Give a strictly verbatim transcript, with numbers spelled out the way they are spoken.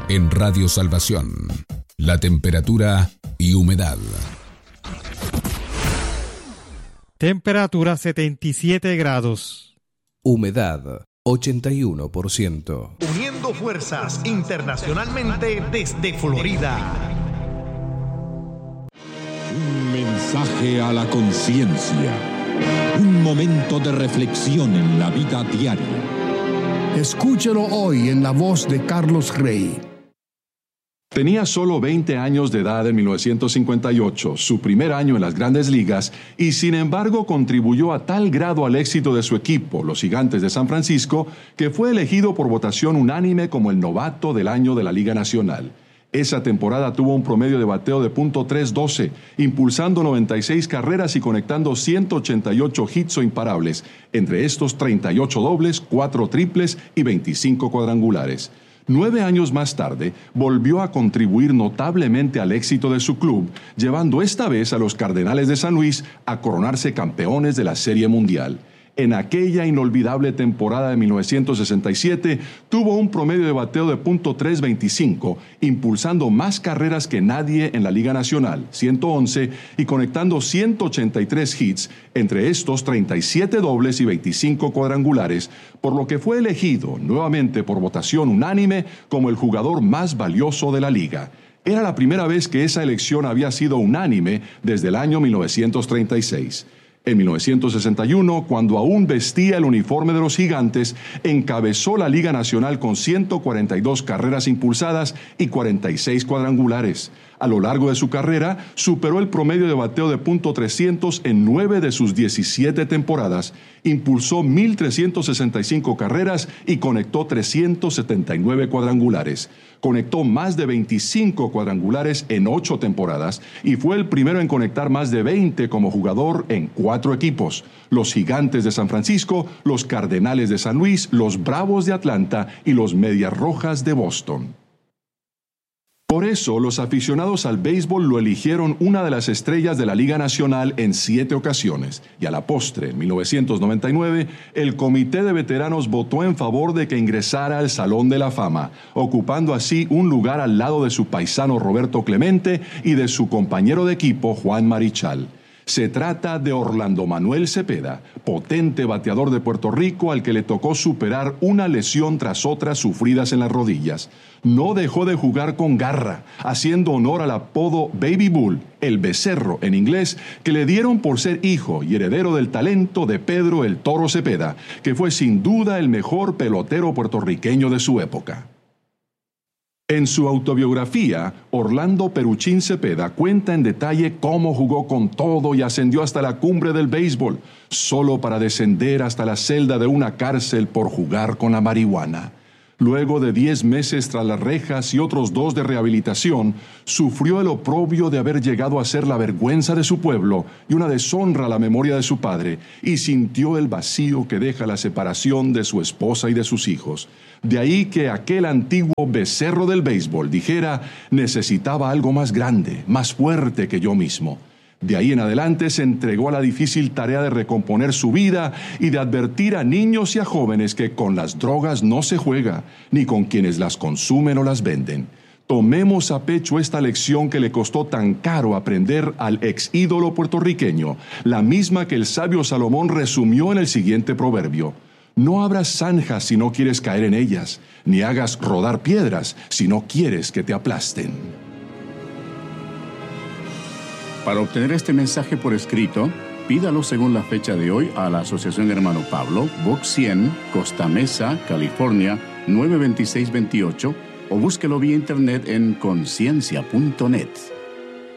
En Radio Salvación, la temperatura y humedad. Temperatura setenta y siete grados. Humedad ochenta y uno por ciento. Uniendo fuerzas internacionalmente desde Florida. Un mensaje a la conciencia. Un momento de reflexión en la vida diaria. Escúchelo hoy en la voz de Carlos Rey. Tenía solo veinte años de edad en mil novecientos cincuenta y ocho, su primer año en las Grandes Ligas, y sin embargo contribuyó a tal grado al éxito de su equipo, los Gigantes de San Francisco, que fue elegido por votación unánime como el novato del año de la Liga Nacional. Esa temporada tuvo un promedio de bateo de punto trescientos doce, impulsando noventa y seis carreras y conectando ciento ochenta y ocho hits o imparables, entre estos treinta y ocho dobles, cuatro triples y veinticinco cuadrangulares. Nueve años más tarde, volvió a contribuir notablemente al éxito de su club, llevando esta vez a los Cardenales de San Luis a coronarse campeones de la Serie Mundial. En aquella inolvidable temporada de mil novecientos sesenta y siete, tuvo un promedio de bateo de punto trescientos veinticinco, impulsando más carreras que nadie en la Liga Nacional, ciento once, y conectando ciento ochenta y tres hits, entre estos treinta y siete dobles y veinticinco cuadrangulares, por lo que fue elegido nuevamente por votación unánime como el jugador más valioso de la liga. Era la primera vez que esa elección había sido unánime desde el año mil novecientos treinta y seis. En mil novecientos sesenta y uno, cuando aún vestía el uniforme de los Gigantes, encabezó la Liga Nacional con ciento cuarenta y dos carreras impulsadas y cuarenta y seis cuadrangulares. A lo largo de su carrera, superó el promedio de bateo de punto trescientos en nueve de sus diecisiete temporadas, impulsó mil trescientas sesenta y cinco carreras y conectó trescientos setenta y nueve cuadrangulares. Conectó más de veinticinco cuadrangulares en ocho temporadas y fue el primero en conectar más de veinte como jugador en cuatro equipos: los Gigantes de San Francisco, los Cardenales de San Luis, los Bravos de Atlanta y los Medias Rojas de Boston. Por eso, los aficionados al béisbol lo eligieron una de las estrellas de la Liga Nacional en siete ocasiones, y a la postre, en mil novecientos noventa y nueve, el Comité de Veteranos votó en favor de que ingresara al Salón de la Fama, ocupando así un lugar al lado de su paisano Roberto Clemente y de su compañero de equipo Juan Marichal. Se trata de Orlando Manuel Cepeda, potente bateador de Puerto Rico al que le tocó superar una lesión tras otra sufridas en las rodillas. No dejó de jugar con garra, haciendo honor al apodo Baby Bull, el becerro en inglés, que le dieron por ser hijo y heredero del talento de Pedro el Toro Cepeda, que fue sin duda el mejor pelotero puertorriqueño de su época. En su autobiografía, Orlando Peruchín Cepeda cuenta en detalle cómo jugó con todo y ascendió hasta la cumbre del béisbol, solo para descender hasta la celda de una cárcel por jugar con la marihuana. Luego de diez meses tras las rejas y otros dos de rehabilitación, sufrió el oprobio de haber llegado a ser la vergüenza de su pueblo y una deshonra a la memoria de su padre, y sintió el vacío que deja la separación de su esposa y de sus hijos. De ahí que aquel antiguo becerro del béisbol dijera: necesitaba algo más grande, más fuerte que yo mismo. De ahí en adelante se entregó a la difícil tarea de recomponer su vida y de advertir a niños y a jóvenes que con las drogas no se juega, ni con quienes las consumen o las venden. Tomemos a pecho esta lección que le costó tan caro aprender al ex ídolo puertorriqueño, la misma que el sabio Salomón resumió en el siguiente proverbio: no abras zanjas si no quieres caer en ellas, ni hagas rodar piedras si no quieres que te aplasten. Para obtener este mensaje por escrito, pídalo según la fecha de hoy a la Asociación Hermano Pablo, Box cien, Costa Mesa, California, nueve dos seis dos ocho, o búsquelo vía internet en conciencia punto net.